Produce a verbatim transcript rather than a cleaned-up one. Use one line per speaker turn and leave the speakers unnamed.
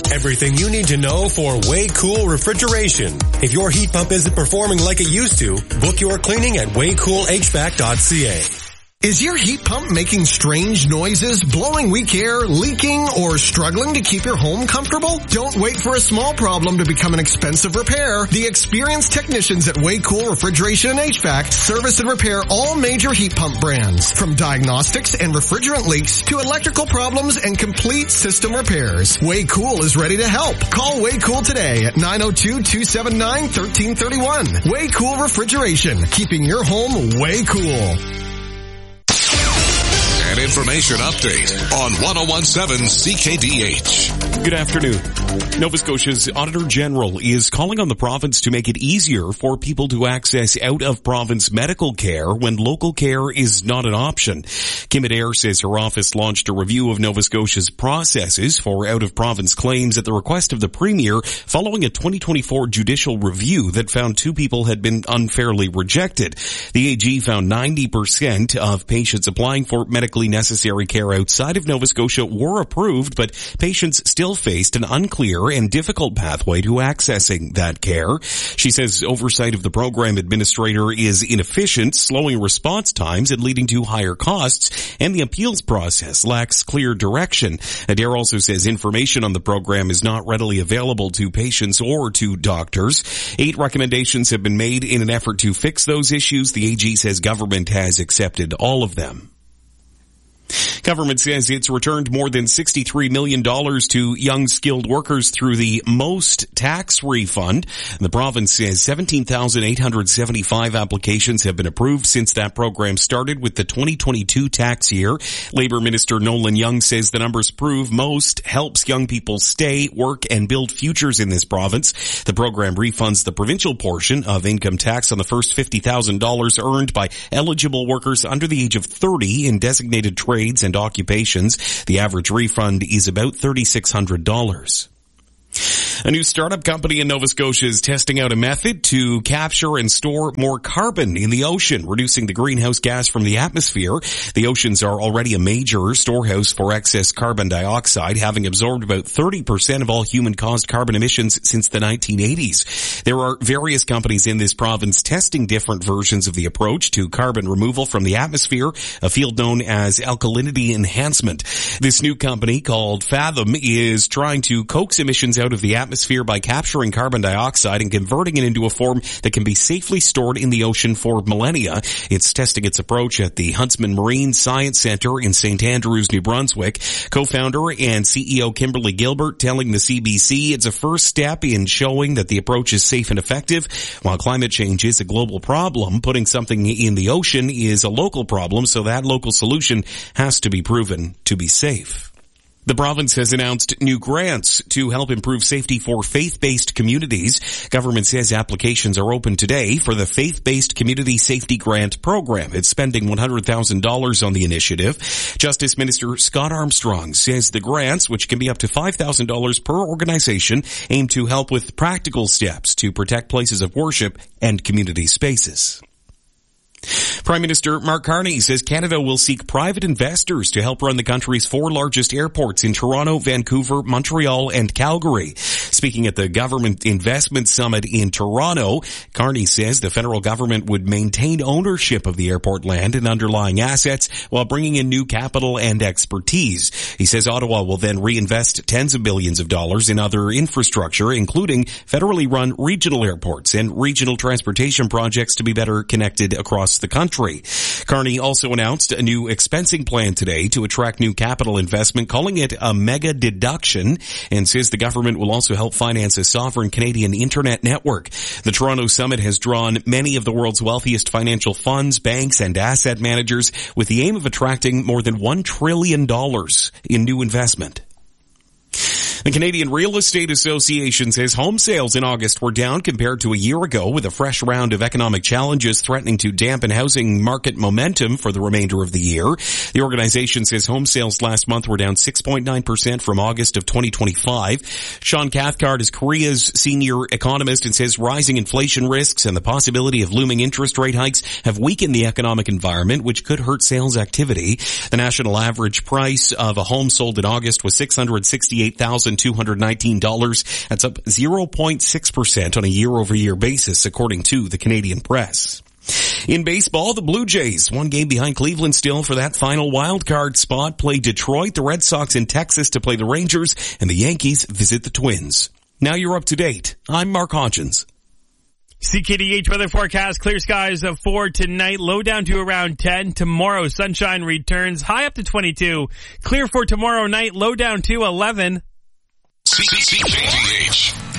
Everything you need to know for Way Cool Refrigeration. If your heat pump isn't performing like it used to, book your cleaning at way cool h v a c dot c a.
Is your heat pump making strange noises, blowing weak air, leaking, or struggling to keep your home comfortable? Don't wait for a small problem to become an expensive repair. The experienced technicians at Way Cool Refrigeration and H V A C service and repair all major heat pump brands, from diagnostics and refrigerant leaks to electrical problems and complete system repairs. Way Cool is ready to help. Call Way Cool today at nine oh two, two seven nine, one three three one. Way Cool Refrigeration, keeping your home way cool.
An information update on ten seventeen C K D H.
Good afternoon. Nova Scotia's Auditor General is calling on the province to make it easier for people to access out-of-province medical care when local care is not an option. Kim Adair says her office launched a review of Nova Scotia's processes for out-of-province claims at the request of the Premier following a twenty twenty-four judicial review that found two people had been unfairly rejected. The A G found ninety percent of patients applying for medically necessary care outside of Nova Scotia were approved, but patients still faced an unclear and difficult pathway to accessing that care. She says oversight of the program administrator is inefficient, slowing response times and leading to higher costs, and the appeals process lacks clear direction. Adair also says information on the program is not readily available to patients or to doctors. Eight recommendations have been made in an effort to fix those issues. The A G says government has accepted all of them. Government says it's returned more than sixty-three million dollars to young skilled workers through the MOST tax refund. The province says seventeen thousand eight hundred seventy-five applications have been approved since that program started with the twenty twenty-two tax year. Labor Minister Nolan Young says the numbers prove MOST helps young people stay, work, and build futures in this province. The program refunds the provincial portion of income tax on the first fifty thousand dollars earned by eligible workers under the age of thirty in designated trades and occupations. The average refund is about three thousand six hundred dollars. A new startup company in Nova Scotia is testing out a method to capture and store more carbon in the ocean, reducing the greenhouse gas from the atmosphere. The oceans are already a major storehouse for excess carbon dioxide, having absorbed about thirty percent of all human-caused carbon emissions since the nineteen eighties. There are various companies in this province testing different versions of the approach to carbon removal from the atmosphere, a field known as alkalinity enhancement. This new company, called Fathom, is trying to coax emissions out of the atmosphere by capturing carbon dioxide and converting it into a form that can be safely stored in the ocean for millennia. It's testing its approach at the Huntsman Marine Science Center in Saint Andrews, New Brunswick. Co-founder and C E O Kimberly Gilbert telling the C B C it's a first step in showing that the approach is safe and effective. While climate change is a global problem, putting something in the ocean is a local problem, so that local solution has to be proven to be safe. The province has announced new grants to help improve safety for faith-based communities. Government says applications are open today for the Faith-Based Community Safety Grant Program. It's spending one hundred thousand dollars on the initiative. Justice Minister Scott Armstrong says the grants, which can be up to five thousand dollars per organization, aim to help with practical steps to protect places of worship and community spaces. Prime Minister Mark Carney says Canada will seek private investors to help run the country's four largest airports in Toronto, Vancouver, Montreal, and Calgary. Speaking at the Government Investment Summit in Toronto, Carney says the federal government would maintain ownership of the airport land and underlying assets while bringing in new capital and expertise. He says Ottawa will then reinvest tens of billions of dollars in other infrastructure, including federally run regional airports and regional transportation projects to be better connected across the country. Carney also announced a new expensing plan today to attract new capital investment, calling it a mega deduction, and says the government will also help finance a sovereign Canadian internet network. The Toronto Summit has drawn many of the world's wealthiest financial funds, banks, and asset managers with the aim of attracting more than one trillion dollars in new investment. The Canadian Real Estate Association says home sales in August were down compared to a year ago, with a fresh round of economic challenges threatening to dampen housing market momentum for the remainder of the year. The organization says home sales last month were down six point nine percent from August of twenty twenty-five. Sean Cathcart is Korea's senior economist and says rising inflation risks and the possibility of looming interest rate hikes have weakened the economic environment, which could hurt sales activity. The national average price of a home sold in August was six hundred sixty-eight thousand thousand two hundred nineteen dollars. That's up zero point six percent on a year-over-year basis, according to the Canadian Press. In baseball, the Blue Jays, one game behind Cleveland still for that final wild card spot, play Detroit, the Red Sox in Texas to play the Rangers, and the Yankees visit the Twins. Now you're up to date. I'm Mark Hodgins.
C K D H weather forecast, clear skies of four tonight, low down to around ten. Tomorrow, sunshine returns, high up to twenty-two. Clear for tomorrow night, low down to eleven.
C K D H.